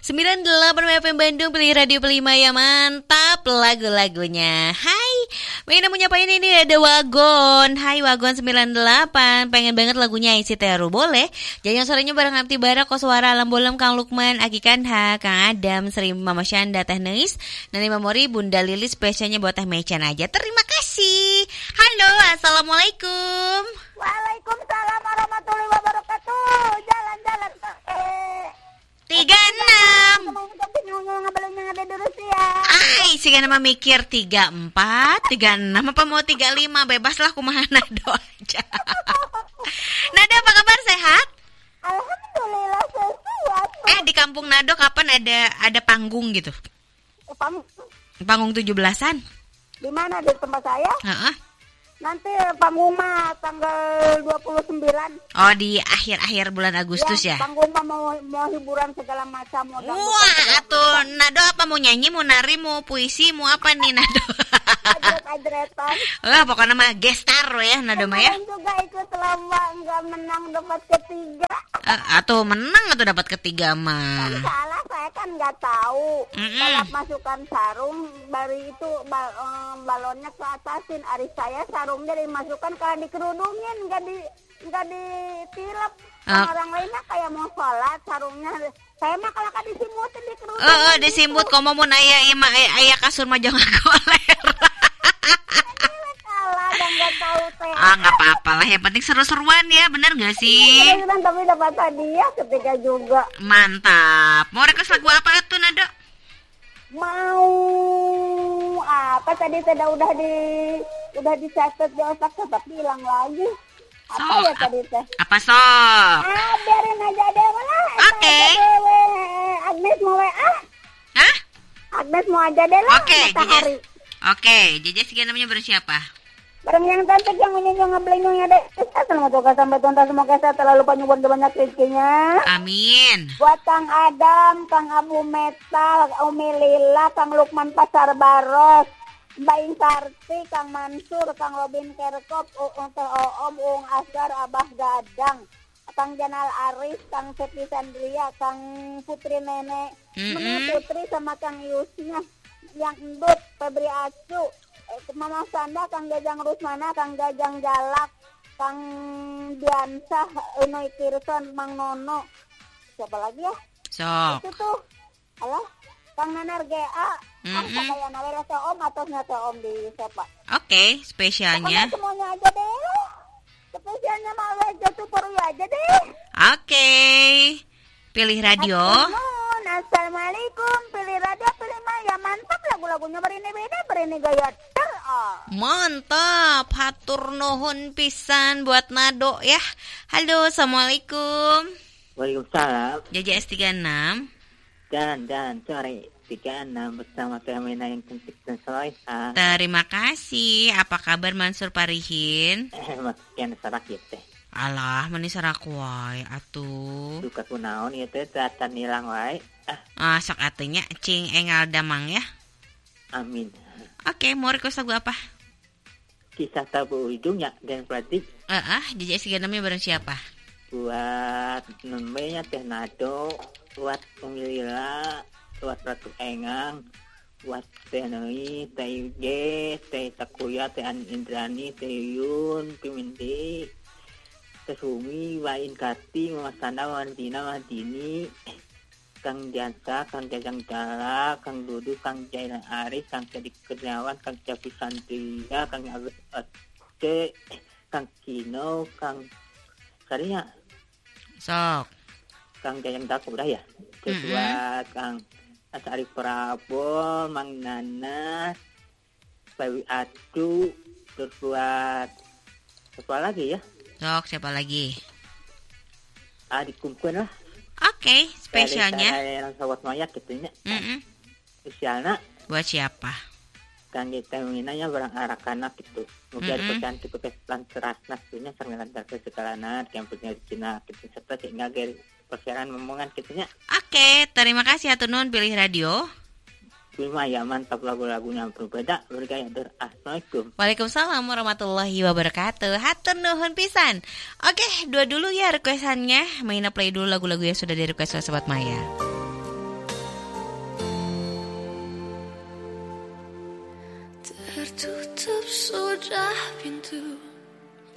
98 FM Bandung, pilih Radio Pelima ya, mantap lagu-lagunya. Hai, main mau nyapain ini ada Wagon. Hai Wagon 98, pengen banget lagunya Isi Teru, boleh? Jangan sorenya bareng Abdi Bara, Koswara, Alam Bolem, Kang Lukman, Aki Kanha, Kang Adam, Sri Mama Syanda, Teh Neis, Nani Memori, Bunda Lili, spesialnya buat Teh Mecan aja. Terima kasih. Halo, assalamualaikum. Waalaikumsalam warahmatullahi wabarakatuh. Jalan-jalan 36. Ai, sih nama mikir 34, 36 apa mau 35, bebas lah kumaha Nado aja. Nado apa kabar, sehat? Alhamdulillah sesuatu. Di kampung Nado kapan ada panggung gitu? Panggung 17-an? Di mana, di tempat saya? Heeh. Nanti panggung tanggal 29. Oh, di akhir-akhir bulan Agustus ya? Panggung mau hiburan segala macam. Wah, atuh Nado apa mau nyanyi, mau nari, mau puisi, mau apa nih Nado? Adretan. Wah, pokoknya mah gestar ya Nado mah ya. Kemarin juga ikut lomba, enggak menang, dapat ketiga. Atau menang atau dapat ketiga mah? Kan salah, saya kan nggak tahu. Kalau masukkan sarung, baru itu balonnya ke atasin. Ari saya sarungnya dimasukkan, kalau dikerudungin nggak ditilep. Orang lainnya kayak mau sholat, sarungnya. Saya mah kalau kan disimutin dikerudungin. Disimut komo mun aya kasur mah jangan goler. Nggak apa-apa lah, yang penting seru-seruan ya, bener nggak sih? Tapi dapat hadiah ketiga juga. Mantap. Mau request lagu apa tuh Nado? Mau apa tadi udah dicatat di otak tapi hilang lagi. Apa ya tadi teh? Apa sok? Biarin aja deh lah. Oke. Agnes mau WA? Hah? Agnes mau aja deh lah. Oke, Jejes sih namanya bersiapa? Barang yang cantik yang menyanyi ngebelengnya deh. Semoga sampai tuntas, semoga saya terlalu banyak banyak rezekinya. Amin. Buat Kang Adam, Kang Abu Metal, Umi Lila, Kang Lukman Pasar Baros, Mbak Insarti, Kang Mansur, Kang Robin Kerkop, Teh Oom, Ung Asgar, Abah Gadang, Kang Janal Aris, Kang Seti Sandria, Kang Putri Nenek, Putri sama Kang Yusnya, yang Endut, Febri Acu, Mama Sanda, Kang Gajang Rusmana, Kang Gajang Jalak, Kang Diansah, Unoy Kirson, Mang Nono. Siapa lagi ya? Sok. Itu tuh. Alah, Kang Nanar GA. Kayak nawara Teh Om atau Teh Om di siapa? Oke, spesialnya. Pokoknya semuanya aja deh. Spesialnya malah jatuh perlu aja deh. Oke. Pilih radio. Assalamualaikum, pilih radio, pilih Maya. Mantap lagu-lagunya berini beda, berini gaya. Mantap, hatur nuhun pisan buat Nado ya. Halo, assalamualaikum. Waalaikumsalam. JJS 36. Dan sore 36 bersama Femina yang cantik dan soleha. Terima kasih. Apa kabar Mansur Parihin? Maksudnya sarakit teh. Alah, meni sarak wae atuh. Duka kunaon ieu teh datan hilang wae. Sok atunya cing engal damang ya. Amin. Oke, mau request lagu apa? Kisah Tabu Ujungnya dan Pratik. JJS 36 bareng siapa? Buat namanya Teh Nado, buat Umi Lila, buat Ratu Engang, buat Teh Noi, Teh Ige, Teh Takuya, Teh Indrani, Teh Yun, Pimindi, Teh Sumi, Wain Kati, Mama Sanda, Wandina, Wandini, Kang Jansa, Kang Jajang Jala, Kang Dudu, Kang Jailan Aris, Kang Cedik Kurniawan, Kang Capi Sandria, Kang Agus Ate, Kang Kino, Kang Sarinya, Sok, Kang Jajang Daku udah ya. Kedua Kang Asari Prabowo, Mang Nanas, Bawi Adu, terus buat apa lagi ya? Sok, siapa lagi? Adik Kumpul lah. Oke, spesialnya. Saya sahabat mayat gitunya. Spesialnya. Buat siapa? Kang kita minanya barang anak-anak gitu. Mungkin bercantik pesan serasnas punya sangat segalana yang punya Cina gitu serta sehingga dari persiaran ngomongan gitunya. Oke, terima kasih atuh nuhun pilih radio. Terima ya, mantap lagu-lagunya berbeda bergaya Assalamualaikum. Waalaikumsalam warahmatullahi wabarakatuh. Hatur nuhun pisan. Oke, dua dulu ya requestannya. Maina play dulu lagu-lagu yang sudah di request oleh Sobat Maya. Tertutup sudah pintu.